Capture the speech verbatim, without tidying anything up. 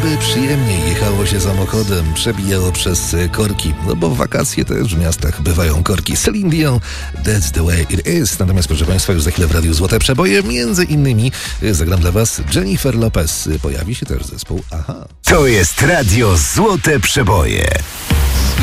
żeby przyjemniej jechało się samochodem, przebijało przez korki, no bo w wakacje też w miastach bywają korki. Celine Dion, That's the way it is. Natomiast proszę Państwa, już za chwilę w Radiu Złote Przeboje, między innymi zagram dla Was Jennifer Lopez. Pojawi się też zespół Aha. To jest Radio Złote Przeboje.